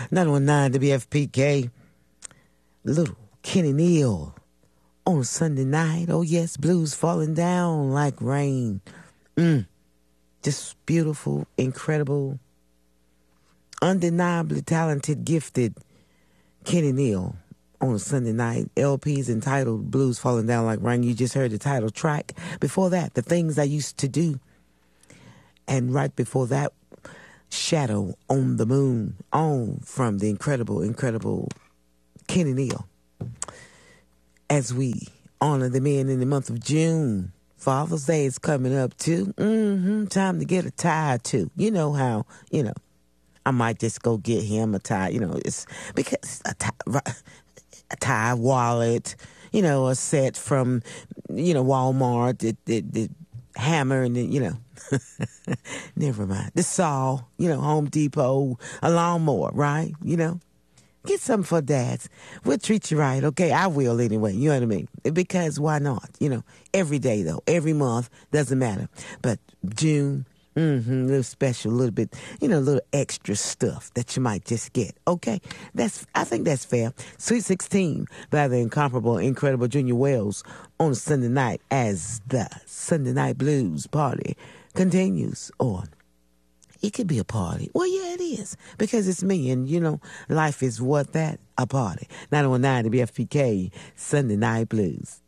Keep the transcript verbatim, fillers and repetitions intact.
nine one nine W F P K. Little Kenny Neal on Sunday night. Oh yes, blues falling down like rain. Mm. Just beautiful, incredible, undeniably talented, gifted Kenny Neal on a Sunday night. L P's entitled Blues Falling Down Like Rain. You just heard the title track. Before that, The Things I Used to Do. And right before that, Shadow on the Moon, on from the incredible, incredible Kenny Neal. As we honor the men in the month of June, Father's Day is coming up too. Mm-hmm. Time to get a tie too. You know how, you know, I might just go get him a tie. You know, it's because a tie, a tie wallet, you know, a set from, you know, Walmart, the, the, the hammer and the, you know, never mind. The saw, you know, Home Depot, a lawnmower, right? You know, get something for dads. We'll treat you right, okay? I will anyway, you know what I mean? Because why not? You know, every day though, every month, doesn't matter. But June, mm-hmm, a little special, a little bit, you know, a little extra stuff that you might just get, okay? That's, I think that's fair. Sweet sixteen by the incomparable, incredible Junior Wells on Sunday night as the Sunday Night Blues Party continues on. It could be a party. Well, yeah, it is. Because it's me. And, you know, life is what that? A party. nine one nine W F P K, Sunday Night Blues.